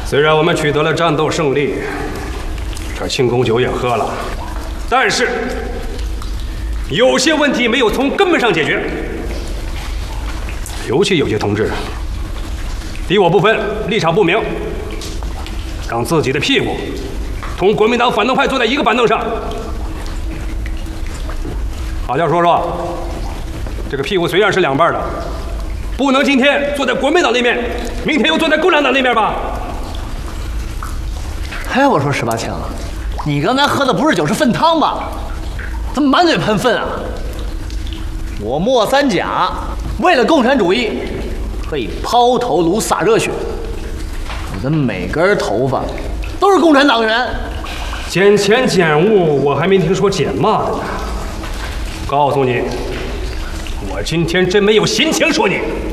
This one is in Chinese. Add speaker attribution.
Speaker 1: 虽然我们取得了战斗胜利，这庆功酒也喝了，但是有些问题没有从根本上解决。尤其有些同志敌我不分，立场不明，让自己的屁股同国民党反动派坐在一个板凳上。好好说说，这个屁股虽然是两半的，不能今天坐在国民党那面，明天又坐在共产党那面吧？
Speaker 2: 哎，我说十八强，你刚才喝的不是酒是粪汤吧？怎么满嘴喷粪啊？我莫三甲为了共产主义，可以抛头颅洒热血，我的每根头发都是共产党员。
Speaker 1: 捡钱捡物，我还没听说捡骂的呢。告诉你，我今天真没有心情说你。